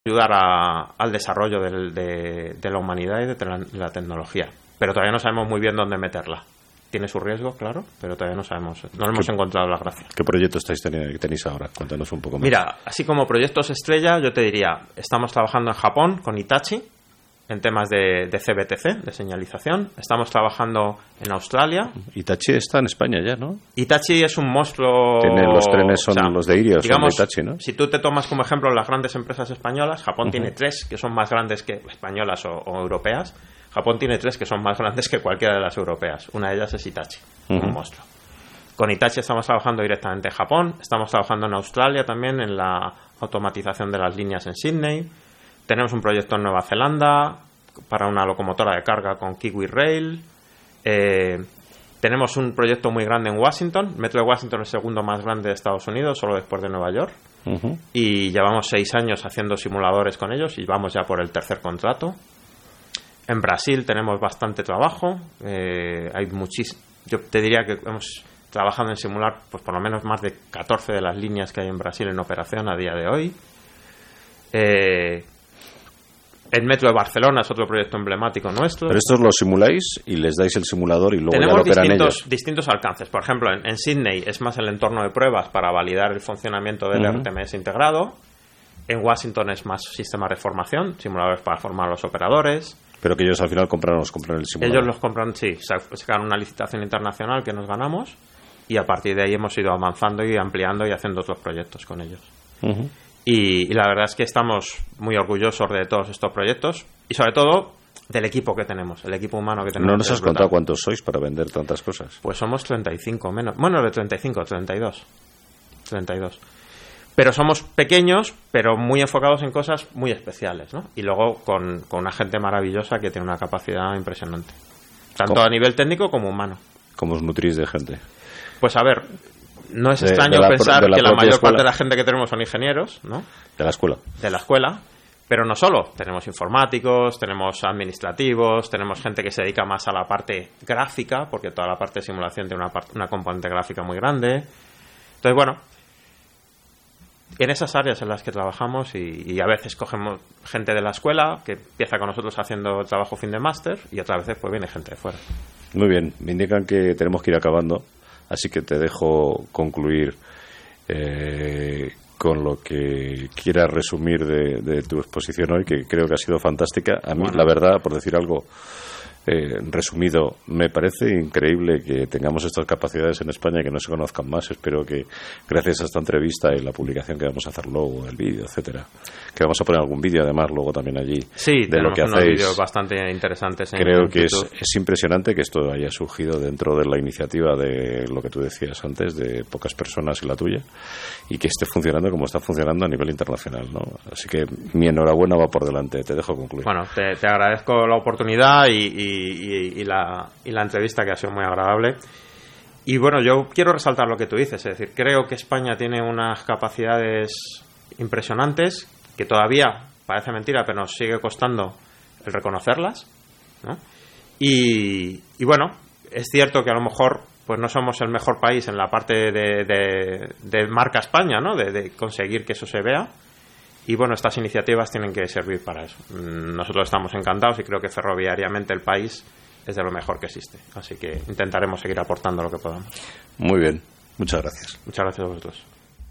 ayudar al desarrollo de la humanidad y de la tecnología. Pero todavía no sabemos muy bien dónde meterla. Tiene su riesgo, claro, pero todavía no sabemos. No hemos encontrado la gracia. ¿Qué proyectos tenéis ahora? Cuéntanos un poco más. Mira, así como proyectos estrella, yo te diría, estamos trabajando en Japón con Hitachi en temas de CBTC, de señalización. Estamos trabajando en Australia. Hitachi está en España ya, ¿no? Hitachi es un monstruo... Los trenes son los de Irio, digamos, son de Hitachi, ¿no? Si tú te tomas como ejemplo las grandes empresas españolas, Japón tiene 3 que son más grandes que españolas o europeas. Japón tiene 3 que son más grandes que cualquiera de las europeas. Una de ellas es Hitachi, un monstruo. Con Hitachi estamos trabajando directamente en Japón. Estamos trabajando en Australia también en la automatización de las líneas en Sydney. Tenemos un proyecto en Nueva Zelanda para una locomotora de carga con Kiwi Rail. Tenemos un proyecto muy grande en Washington. El metro de Washington es el segundo más grande de Estados Unidos, solo después de Nueva York. Y llevamos 6 años haciendo simuladores con ellos y vamos ya por el 3er contrato. En Brasil tenemos bastante trabajo. Yo te diría que hemos trabajado en simular pues por lo menos más de 14 de las líneas que hay en Brasil en operación a día de hoy. El metro de Barcelona es otro proyecto emblemático nuestro. Pero estos los simuláis y les dais el simulador y luego tenemos ya lo operan ellos. Distintos alcances. Por ejemplo, en Sydney es más el entorno de pruebas para validar el funcionamiento del RTMS integrado. En Washington es más sistema de formación, simuladores para formar a los operadores. Pero que ellos al final compran el simulador. Ellos los compran, sí. Sacan una licitación internacional que nos ganamos y a partir de ahí hemos ido avanzando y ampliando y haciendo otros proyectos con ellos. Y la verdad es que estamos muy orgullosos de todos estos proyectos y sobre todo del equipo que tenemos, el equipo humano que tenemos. ¿No nos has contado cuántos sois para vender tantas cosas? Pues somos 35 menos. Bueno, de 32. Pero somos pequeños, pero muy enfocados en cosas muy especiales, ¿no? Y luego con una gente maravillosa que tiene una capacidad impresionante. Tanto a nivel técnico como humano. ¿Cómo os nutrís de gente? Pues a ver, no es extraño pensar que la mayor parte de la gente que tenemos son ingenieros, ¿no? De la escuela. De la escuela. Pero no solo. Tenemos informáticos, tenemos administrativos, tenemos gente que se dedica más a la parte gráfica, porque toda la parte de simulación tiene una componente gráfica muy grande. Entonces, bueno, en esas áreas en las que trabajamos y a veces cogemos gente de la escuela que empieza con nosotros haciendo trabajo fin de máster y otras veces pues viene gente de fuera. Muy bien, me indican que tenemos que ir acabando, así que te dejo concluir con lo que quieras resumir de tu exposición hoy, que creo que ha sido fantástica. A mí, la verdad, por decir algo resumido, me parece increíble que tengamos estas capacidades en España y que no se conozcan más. Espero que gracias a esta entrevista y la publicación que vamos a hacer luego, el vídeo, etcétera, que vamos a poner algún vídeo además luego también allí de lo que hacéis. Vídeos bastante interesantes creo que es impresionante que esto haya surgido dentro de la iniciativa de lo que tú decías antes, de pocas personas y la tuya, y que esté funcionando como está funcionando a nivel internacional, ¿no? Así que mi enhorabuena va por delante. Te dejo concluir. Bueno, te agradezco la oportunidad y la entrevista, que ha sido muy agradable. Y bueno, yo quiero resaltar lo que tú dices, es decir, creo que España tiene unas capacidades impresionantes que todavía, parece mentira, pero nos sigue costando el reconocerlas, ¿no? Y bueno, es cierto que a lo mejor pues no somos el mejor país en la parte de marca España, ¿no? De conseguir que eso se vea. Y bueno, estas iniciativas tienen que servir para eso. Nosotros estamos encantados y creo que ferroviariamente el país es de lo mejor que existe. Así que intentaremos seguir aportando lo que podamos. Muy bien, muchas gracias. Muchas gracias a vosotros.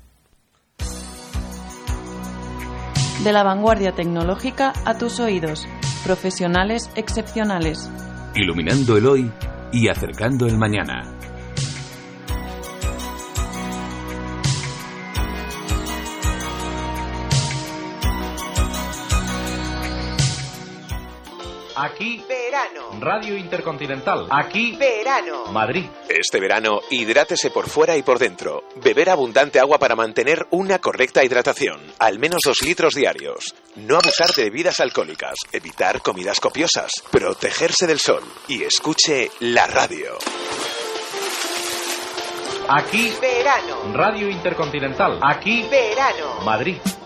De la vanguardia tecnológica a tus oídos. Profesionales excepcionales. Iluminando el hoy y acercando el mañana. Aquí, verano. Radio Intercontinental. Aquí, verano. Madrid. Este verano, hidrátese por fuera y por dentro. Beber abundante agua para mantener una correcta hidratación. Al menos 2 litros diarios. No abusar de bebidas alcohólicas. Evitar comidas copiosas. Protegerse del sol. Y escuche la radio. Aquí, verano. Radio Intercontinental. Aquí, verano. Madrid.